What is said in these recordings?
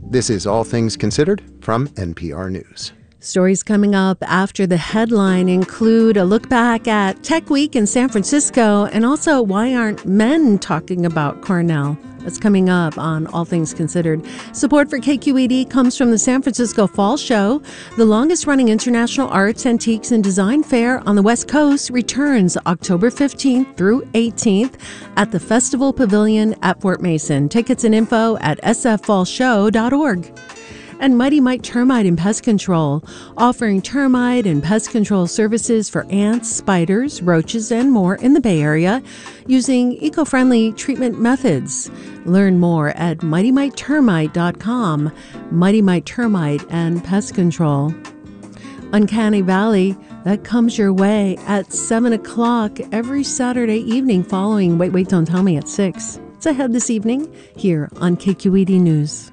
This is All Things Considered from NPR News. Stories coming up after the headline include a look back at Tech Week in San Francisco and also why aren't men talking about Cornell? That's coming up on All Things Considered. Support for KQED comes from the San Francisco Fall Show. The longest-running international arts, antiques, and design fair on the West Coast returns October 15th through 18th at the Festival Pavilion at Fort Mason. Tickets and info at sffallshow.org. And Mighty Mite Termite and Pest Control, offering termite and pest control services for ants, spiders, roaches, and more in the Bay Area using eco-friendly treatment methods. Learn more at MightyMiteTermite.com. Mighty Mite Termite and Pest Control. Uncanny Valley, that comes your way at 7 o'clock every Saturday evening following Wait, Don't Tell Me at 6. It's ahead this evening here on KQED News.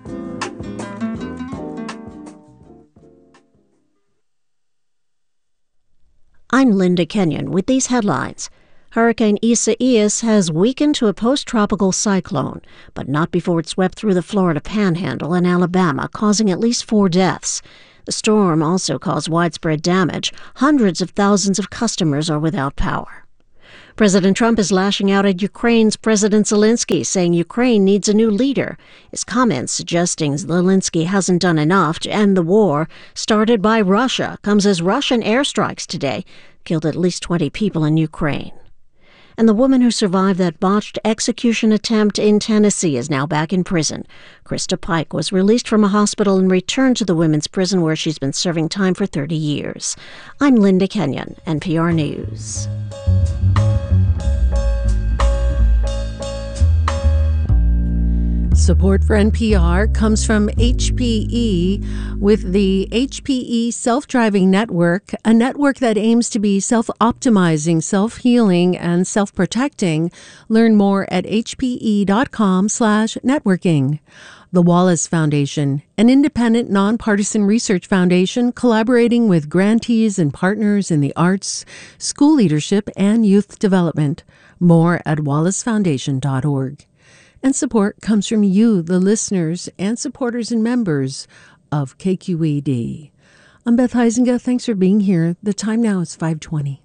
I'm Linda Kenyon with these headlines. Hurricane Isaias has weakened to a post-tropical cyclone, but not before it swept through the Florida Panhandle and Alabama, causing at least 4 deaths. The storm also caused widespread damage. Hundreds of thousands of customers are without power. President Trump is lashing out at Ukraine's President Zelensky, saying Ukraine needs a new leader. His comments suggesting Zelensky hasn't done enough to end the war started by Russia comes as Russian airstrikes today killed at least 20 people in Ukraine. And the woman who survived that botched execution attempt in Tennessee is now back in prison. Krista Pike was released from a hospital and returned to the women's prison where she's been serving time for 30 years. I'm Linda Kenyon, NPR News. Support for NPR comes from HPE with the HPE Self-Driving Network, a network that aims to be self-optimizing, self-healing, and self-protecting. Learn more at hpe.com/networking. The Wallace Foundation, an independent, nonpartisan research foundation collaborating with grantees and partners in the arts, school leadership, and youth development. More at wallacefoundation.org. And support comes from you, the listeners and supporters and members of KQED. I'm Beth Heisinga. Thanks for being here. The time now is 5:20.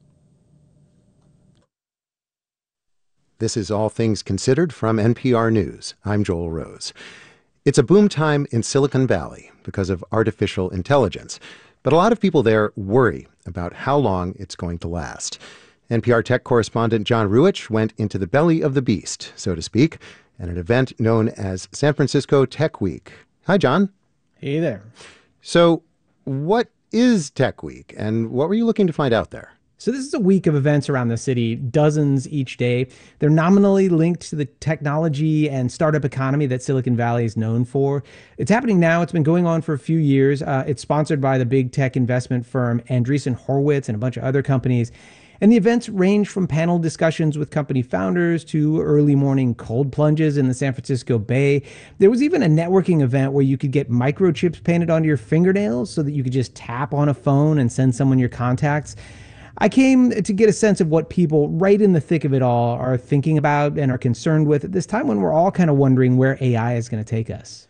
This is All Things Considered from NPR News. I'm Joel Rose. It's a boom time in Silicon Valley because of artificial intelligence, but a lot of people there worry about how long it's going to last. NPR tech correspondent John Ruwitch went into the belly of the beast, so to speak, at an event known as San Francisco Tech Week. Hi, John. Hey there. So what is Tech Week, and what were you looking to find out there? So this is a week of events around the city, dozens each day. They're nominally linked to the technology and startup economy that Silicon Valley is known for. It's happening now. It's been going on for a few years. It's sponsored by the big tech investment firm Andreessen Horowitz and a bunch of other companies. And the events range from panel discussions with company founders to early morning cold plunges in the San Francisco Bay. There was even a networking event where you could get microchips painted onto your fingernails so that you could just tap on a phone and send someone your contacts. I came to get a sense of what people right in the thick of it all are thinking about and are concerned with at this time when we're all kind of wondering where AI is going to take us.